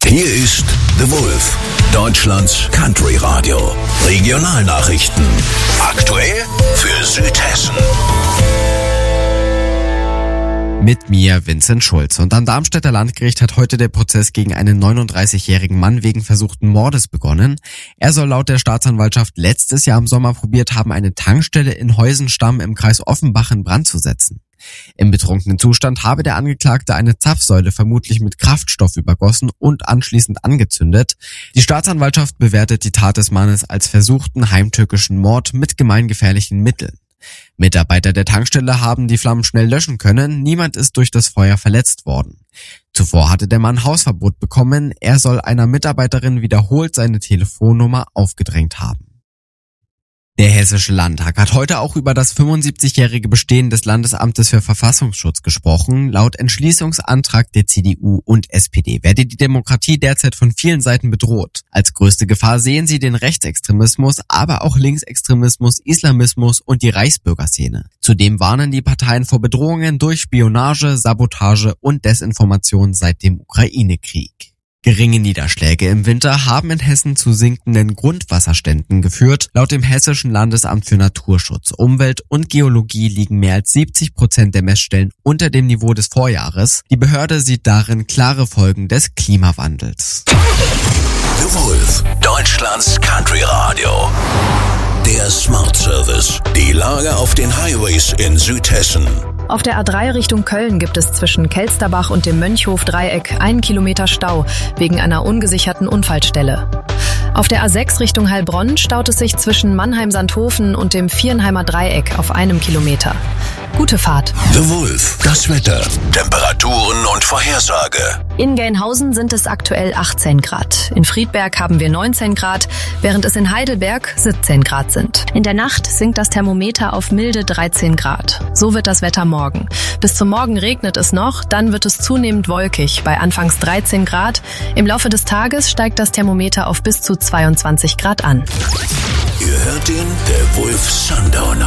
Hier ist The Wolf, Deutschlands Country Radio. Regionalnachrichten. Aktuell für Südhessen. Mit mir Vincent Schulz. Und am Darmstädter Landgericht hat heute der Prozess gegen einen 39-jährigen Mann wegen versuchten Mordes begonnen. Er soll laut der Staatsanwaltschaft letztes Jahr im Sommer probiert haben, eine Tankstelle in Heusenstamm im Kreis Offenbach in Brand zu setzen. Im betrunkenen Zustand habe der Angeklagte eine Zapfsäule vermutlich mit Kraftstoff übergossen und anschließend angezündet. Die Staatsanwaltschaft bewertet die Tat des Mannes als versuchten heimtückischen Mord mit gemeingefährlichen Mitteln. Mitarbeiter der Tankstelle haben die Flammen schnell löschen können, niemand ist durch das Feuer verletzt worden. Zuvor hatte der Mann Hausverbot bekommen, er soll einer Mitarbeiterin wiederholt seine Telefonnummer aufgedrängt haben. Der Hessische Landtag hat heute auch über das 75-jährige Bestehen des Landesamtes für Verfassungsschutz gesprochen. Laut Entschließungsantrag der CDU und SPD werde die Demokratie derzeit von vielen Seiten bedroht. Als größte Gefahr sehen sie den Rechtsextremismus, aber auch Linksextremismus, Islamismus und die Reichsbürgerszene. Zudem warnen die Parteien vor Bedrohungen durch Spionage, Sabotage und Desinformation seit dem Ukraine-Krieg. Geringe Niederschläge im Winter haben in Hessen zu sinkenden Grundwasserständen geführt. Laut dem Hessischen Landesamt für Naturschutz, Umwelt und Geologie liegen mehr als 70% der Messstellen unter dem Niveau des Vorjahres. Die Behörde sieht darin klare Folgen des Klimawandels. The Wolf, Deutschlands Country Radio. Der Smart Service. Die Lage auf den Highways in Südhessen. Auf der A3 Richtung Köln gibt es zwischen Kelsterbach und dem Mönchhof-Dreieck 1 Kilometer Stau wegen einer ungesicherten Unfallstelle. Auf der A6 Richtung Heilbronn staut es sich zwischen Mannheim-Sandhofen und dem Vierenheimer Dreieck auf 1 Kilometer. Gute Fahrt. The Wolf, das Wetter, Temperaturen und Vorhersage. In Gelnhausen sind es aktuell 18 Grad. In Friedberg haben wir 19 Grad, während es in Heidelberg 17 Grad sind. In der Nacht sinkt das Thermometer auf milde 13 Grad. So wird das Wetter morgen. Bis zum Morgen regnet es noch, dann wird es zunehmend wolkig bei anfangs 13 Grad. Im Laufe des Tages steigt das Thermometer auf bis zu 22 Grad an. Ihr hört ihn, der Wolf Sundowner.